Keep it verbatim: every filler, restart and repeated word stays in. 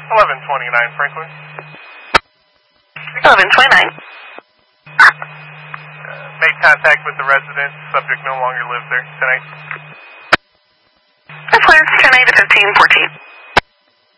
eleven twenty-nine Franklin. eleven twenty-nine. Uh, made contact with the resident. Subject no longer lives there tonight. That's clear. ten eight to fifteen fourteen.